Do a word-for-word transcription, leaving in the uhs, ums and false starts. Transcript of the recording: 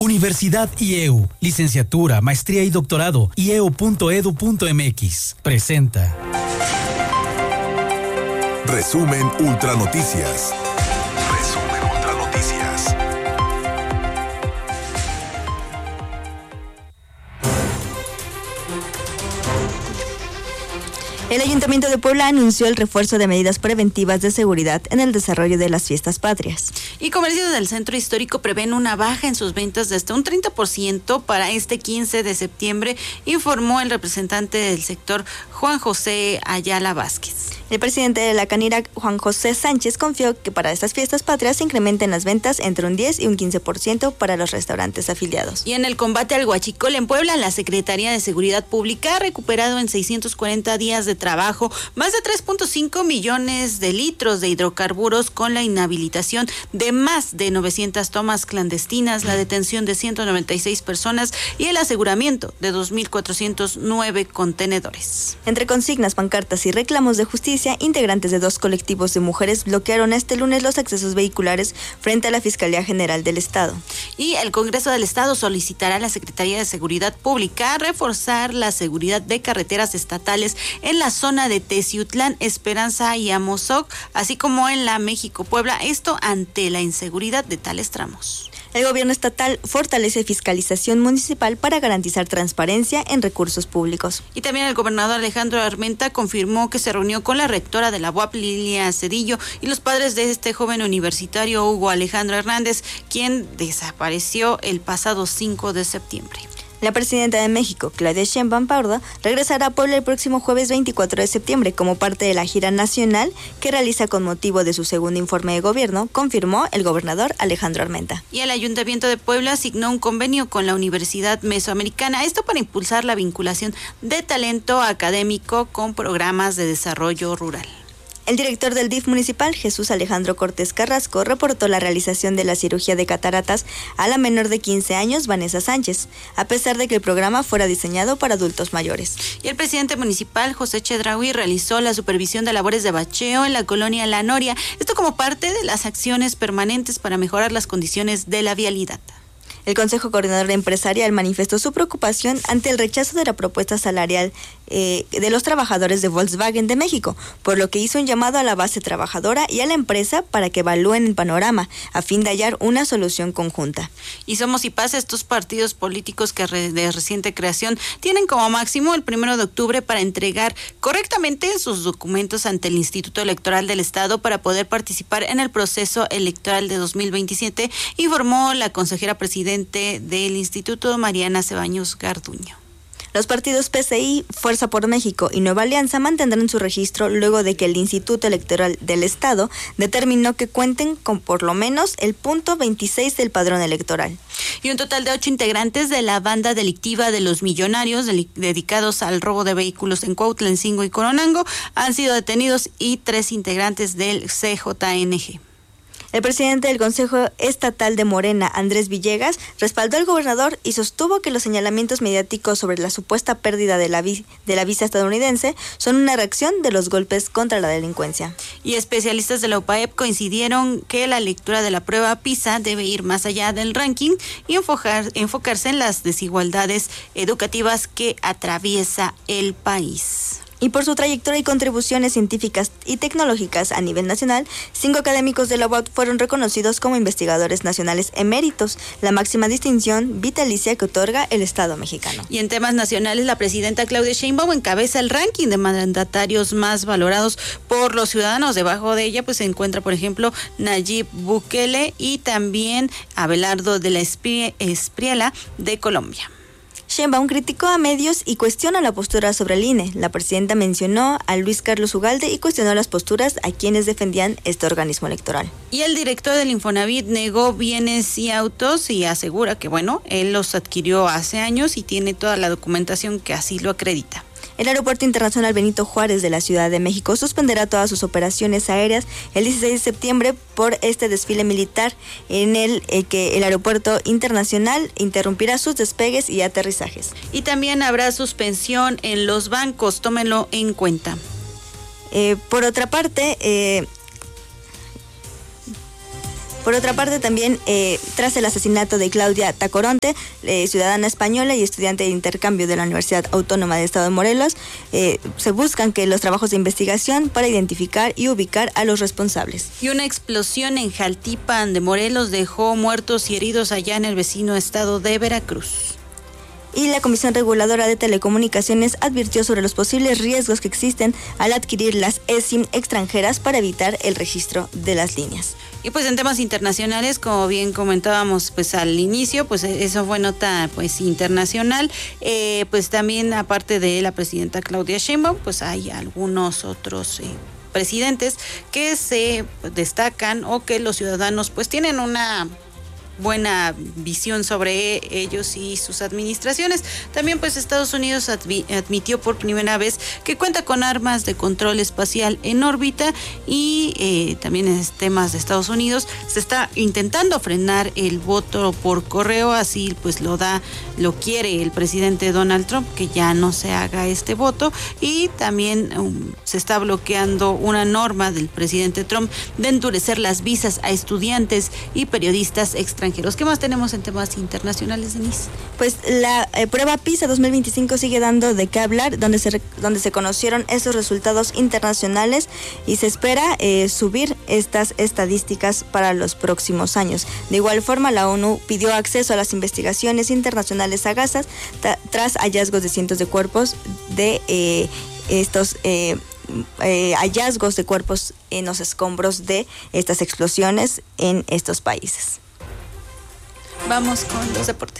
Universidad I E U, licenciatura, maestría y doctorado, i e u punto e d u punto m x. Presenta. Resumen Ultra Noticias. Resumen Ultra Noticias. El Ayuntamiento de Puebla anunció el refuerzo de medidas preventivas de seguridad en el desarrollo de las fiestas patrias. Y comercios del centro histórico prevén una baja en sus ventas de hasta un treinta por ciento para este quince de septiembre, informó el representante del sector, Juan José Ayala Vázquez. El presidente de la Canirac, Juan José Sánchez, confió que para estas fiestas patrias se incrementen las ventas entre un diez y un quince por ciento para los restaurantes afiliados. Y en el combate al huachicol en Puebla, la Secretaría de Seguridad Pública ha recuperado en seiscientos cuarenta días de trabajo más de tres punto cinco millones de litros de hidrocarburos, con la inhabilitación de más de novecientas tomas clandestinas, la detención de ciento noventa y seis personas y el aseguramiento de dos mil cuatrocientos nueve contenedores. Entre consignas, pancartas y reclamos de justicia, integrantes de dos colectivos de mujeres bloquearon este lunes los accesos vehiculares frente a la Fiscalía General del Estado. Y el Congreso del Estado solicitará a la Secretaría de Seguridad Pública reforzar la seguridad de carreteras estatales en la zona de Teciutlán, Esperanza y Amozoc, así como en la México-Puebla, esto ante la inseguridad de tales tramos. El gobierno estatal fortalece fiscalización municipal para garantizar transparencia en recursos públicos. Y también el gobernador Alejandro Armenta confirmó que se reunió con la rectora de la U A P, Lilia Cedillo, y los padres de este joven universitario, Hugo Alejandro Hernández, quien desapareció el pasado cinco de septiembre. La presidenta de México, Claudia Sheinbaum Pardo, regresará a Puebla el próximo jueves veinticuatro de septiembre como parte de la gira nacional que realiza con motivo de su segundo informe de gobierno, confirmó el gobernador Alejandro Armenta. Y el Ayuntamiento de Puebla asignó un convenio con la Universidad Mesoamericana, esto para impulsar la vinculación de talento académico con programas de desarrollo rural. El director del D I F municipal, Jesús Alejandro Cortés Carrasco, reportó la realización de la cirugía de cataratas a la menor de quince años, Vanessa Sánchez, a pesar de que el programa fuera diseñado para adultos mayores. Y el presidente municipal, José Chedraui, realizó la supervisión de labores de bacheo en la colonia La Noria, esto como parte de las acciones permanentes para mejorar las condiciones de la vialidad. El Consejo Coordinador Empresarial manifestó su preocupación ante el rechazo de la propuesta salarial eh, de los trabajadores de Volkswagen de México, por lo que hizo un llamado a la base trabajadora y a la empresa para que evalúen el panorama a fin de hallar una solución conjunta. Y Somos y Paz, estos partidos políticos que re, de reciente creación tienen como máximo el primero de octubre para entregar correctamente sus documentos ante el Instituto Electoral del Estado para poder participar en el proceso electoral de dos mil veintisiete, informó la consejera presidenta del Instituto, Mariana Cebaños Garduño. Los partidos P C I, Fuerza por México y Nueva Alianza mantendrán su registro luego de que el Instituto Electoral del Estado determinó que cuenten con por lo menos el punto veintiséis del padrón electoral. Y un total de ocho integrantes de la banda delictiva de los Millonarios, del, dedicados al robo de vehículos en Cuautlancingo y Coronango, han sido detenidos, y tres integrantes del C J N G. El presidente del Consejo Estatal de Morena, Andrés Villegas, respaldó al gobernador y sostuvo que los señalamientos mediáticos sobre la supuesta pérdida de la, vi- de la visa estadounidense son una reacción de los golpes contra la delincuencia. Y especialistas de la U P A E P coincidieron que la lectura de la prueba PISA debe ir más allá del ranking y enfocar, enfocarse en las desigualdades educativas que atraviesa el país. Y por su trayectoria y contribuciones científicas y tecnológicas a nivel nacional, cinco académicos de la U A P fueron reconocidos como investigadores nacionales eméritos, la máxima distinción vitalicia que otorga el Estado mexicano. Y en temas nacionales, la presidenta Claudia Sheinbaum encabeza el ranking de mandatarios más valorados por los ciudadanos. Debajo de ella pues se encuentra, por ejemplo, Nayib Bukele y también Abelardo de la Espriella de Colombia. Sheinbaum criticó a medios y cuestiona la postura sobre el I N E. La presidenta mencionó a Luis Carlos Ugalde y cuestionó las posturas a quienes defendían este organismo electoral. Y el director del Infonavit negó bienes y autos y asegura que, bueno, él los adquirió hace años y tiene toda la documentación que así lo acredita. El Aeropuerto Internacional Benito Juárez de la Ciudad de México suspenderá todas sus operaciones aéreas el dieciséis de septiembre por este desfile militar en el eh, que el Aeropuerto Internacional interrumpirá sus despegues y aterrizajes. Y también habrá suspensión en los bancos, tómenlo en cuenta. Eh, por otra parte, eh, Por otra parte, también eh, tras el asesinato de Claudia Tacoronte, eh, ciudadana española y estudiante de intercambio de la Universidad Autónoma del Estado de Morelos, eh, se buscan que los trabajos de investigación para identificar y ubicar a los responsables. Y una explosión en Jaltipan de Morelos dejó muertos y heridos allá en el vecino estado de Veracruz. Y la Comisión Reguladora de Telecomunicaciones advirtió sobre los posibles riesgos que existen al adquirir las eSIM extranjeras para evitar el registro de las líneas. Y pues en temas internacionales, como bien comentábamos pues al inicio, pues eso fue nota pues internacional, eh, pues también aparte de la presidenta Claudia Sheinbaum, pues hay algunos otros eh, presidentes que se destacan o que los ciudadanos pues tienen una buena visión sobre ellos y sus administraciones. También pues Estados Unidos admi- admitió por primera vez que cuenta con armas de control espacial en órbita y eh, también en temas de Estados Unidos se está intentando frenar el voto por correo, así pues lo da, lo quiere el presidente Donald Trump, que ya no se haga este voto, y también um, se está bloqueando una norma del presidente Trump de endurecer las visas a estudiantes y periodistas extranjeros. ¿Qué más tenemos en temas internacionales, Denise? Pues la eh, prueba PISA dos mil veinticinco sigue dando de qué hablar, donde se donde se conocieron esos resultados internacionales y se espera eh, subir estas estadísticas para los próximos años. De igual forma, la ONU pidió acceso a las investigaciones internacionales a Gaza ta- tras hallazgos de cientos de cuerpos de eh, estos eh, eh, hallazgos de cuerpos en los escombros de estas explosiones en estos países. Vamos con los deportes.